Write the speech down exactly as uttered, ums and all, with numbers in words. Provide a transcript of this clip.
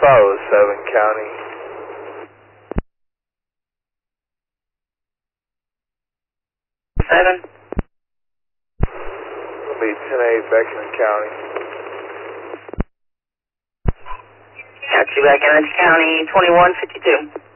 five oh seven County. Seven. It'll be ten eight Beckman County. Got you back in County twenty-one fifty-two.